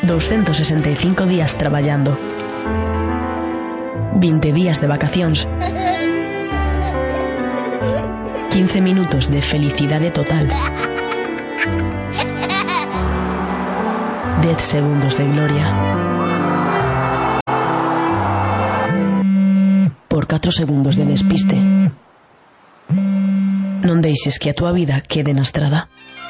265 días traballando. 20 días de vacacións. 15 minutos de felicidade total. 10 segundos de gloria. Por 4 segundos de despiste. Non deixes que a túa vida quede na estrada.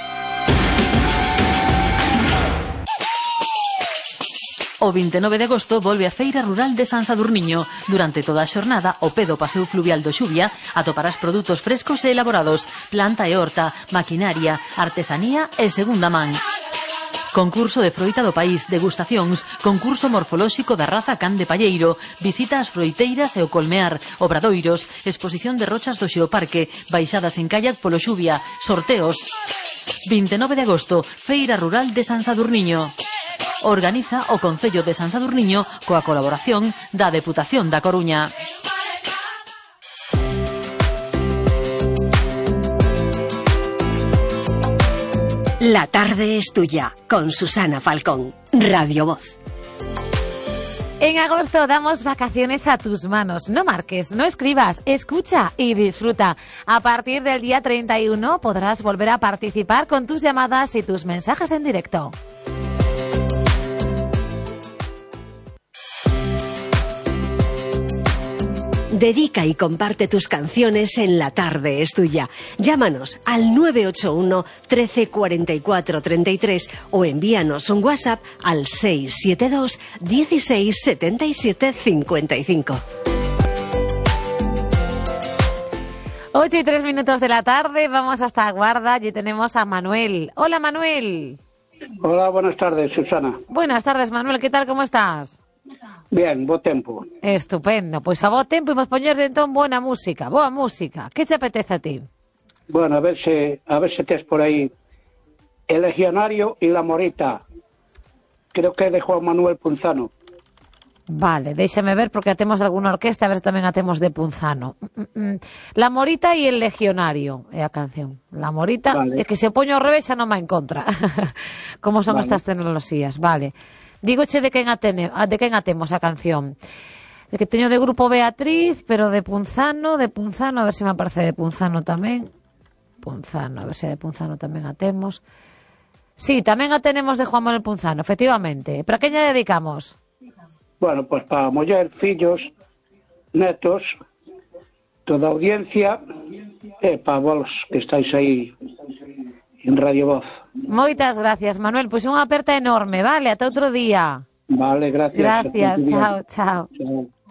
O 29 de agosto volve a Feira Rural de San Sadurniño. Durante toda a xornada, ao pé do Paseo Fluvial do Xuvia, atoparás produtos frescos e elaborados, planta e horta, maquinaria, artesanía e segunda man. Concurso de froita do país, degustacións, concurso morfolóxico da raza can de palleiro, visita ás froiteiras e o colmear, obradoiros, exposición de rochas do Xeoparque, baixadas en kayak polo Xuvia, sorteos. 29 de agosto, Feira Rural de San Sadurniño. Organiza o Concello de San Sadurniño coa colaboración da Deputación da Coruña. La tarde es tuya, con Susana Falcón, Radio Voz. En agosto damos vacaciones a tus manos. No marques, no escribas, escucha y disfruta. A partir del día 31 podrás volver a participar con tus llamadas y tus mensajes en directo. Dedica y comparte tus canciones en La tarde es tuya. Llámanos al 981 13 44 33 o envíanos un WhatsApp al 672 16 77 55. 8:03 de la tarde, vamos hasta Guarda y tenemos a Manuel. Hola, Manuel. Hola, buenas tardes, Susana. Buenas tardes, Manuel, ¿qué tal, cómo estás? Bien, bo tempo. Estupendo, pois a bo tempo imos poñer entón boa música. Que te apetece a ti? Bueno, a ver se tes por aí El Legionario y La Morita. Creo que é de Juan Manuel Punzano. Vale, déixame ver porque atemos alguna orquesta, a ver se tamén atemos de Punzano. La Morita y El Legionario é a canción. La Morita, vale. É que se poño ao revés xa non vai en contra. Como son estas tecnoloxías, vale. Dígoche de quen atemos a canción. De que teño de grupo Beatriz, pero de Punzano, a ver se me aparece de Punzano tamén. Punzano, a ver se de Punzano tamén atemos. Sí, tamén atenemos de Juan Manuel Punzano, efectivamente. Para quen lle dedicamos? Bueno, pues para muller, fillos, netos, toda a audiencia e para vos que estáis aí en Radio Voz. Moitas gracias, Manuel. Pois unha aperta enorme, vale? Ata outro día. Vale, gracias. Gracias, chao. Chao.